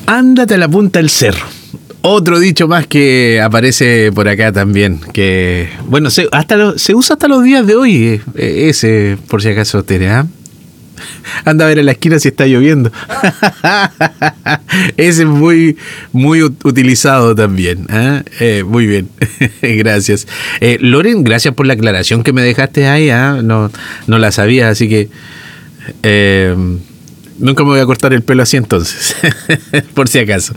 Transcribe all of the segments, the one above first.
Ándate a la punta del cerro. Otro dicho más que aparece por acá también, que bueno, se usa hasta los días de hoy, ese, por si acaso tiene, ¿ah? Anda a ver en la esquina si está lloviendo. Ese es muy, muy utilizado también, ¿eh? Muy bien, gracias. Loren, gracias por la aclaración que me dejaste ahí, ¿eh? No la sabía, así que nunca me voy a cortar el pelo así entonces, por si acaso.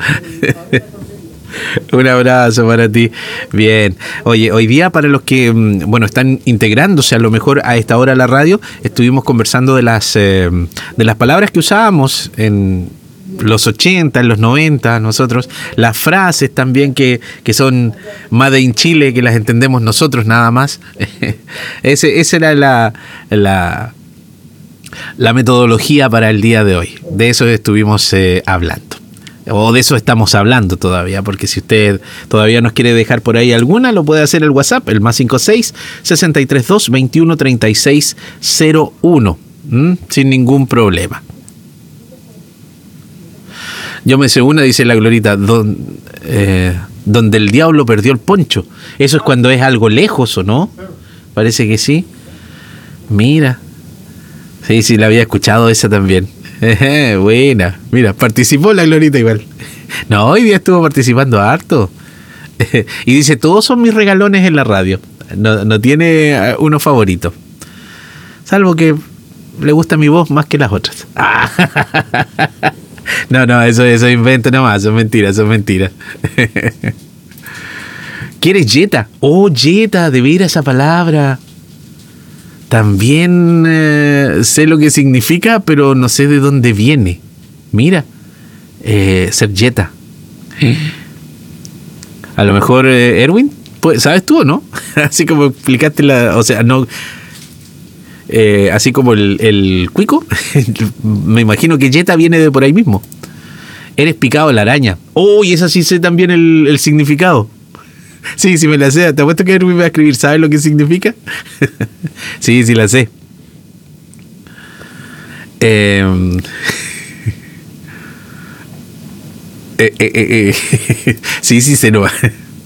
Un abrazo para ti. Bien. Oye, hoy día para los que, bueno, están integrándose a lo mejor a esta hora a la radio, estuvimos conversando de las palabras que usábamos en los 80, en los 90, nosotros, las frases también que son Made in Chile, que las entendemos nosotros nada más. Esa era la metodología para el día de hoy. De eso estuvimos hablando. O de eso estamos hablando todavía, porque si usted todavía nos quiere dejar por ahí alguna, lo puede hacer el WhatsApp, el +56 632 21 36 01, sin ningún problema. Yo me sé una, dice la Glorita, donde el diablo perdió el poncho. Eso es cuando es algo lejos, ¿o no? Parece que sí. Mira. Sí, la había escuchado esa también. Buena, mira, participó la Glorita igual. No, hoy día estuvo participando harto. Y dice, todos son mis regalones en la radio. No tiene uno favorito. Salvo que le gusta mi voz más que las otras. No, eso es invento nomás, son mentiras. ¿Quieres Jetta? Oh, Jetta, de ver esa palabra. También sé lo que significa, pero no sé de dónde viene. Mira, ser Jetta. A lo mejor, Erwin, ¿sabes tú o no? Así como explicaste así como el cuico. Me imagino que Jetta viene de por ahí mismo. Eres picado de la araña. Oh, y esa sí sé también el significado. Sí, me la sé. Te apuesto que Erwin va a escribir. ¿Sabes lo que significa? Sí, la sé. Sí, se nos va.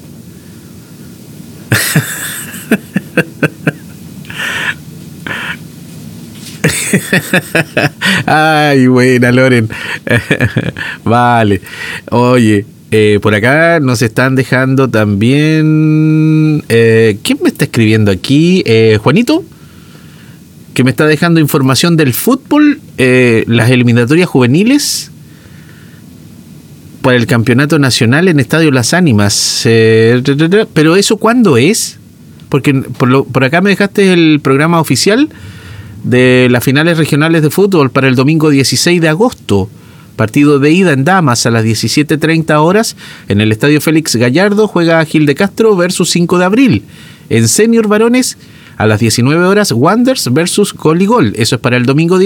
Ay, buena, Loren. Vale. Oye, por acá nos están dejando también... ¿quién me está escribiendo aquí? Juanito, que me está dejando información del fútbol, las eliminatorias juveniles para el campeonato nacional en Estadio Las Ánimas. Pero ¿eso cuándo es? Porque por acá me dejaste el programa oficial de las finales regionales de fútbol para el domingo 16 de agosto. Partido de ida en damas a las 17:30 horas en el Estadio Félix Gallardo. Juega Gil de Castro versus 5 de abril. En senior varones a las 19 horas Wanderers versus Gol y Gol. Eso es para el domingo 10.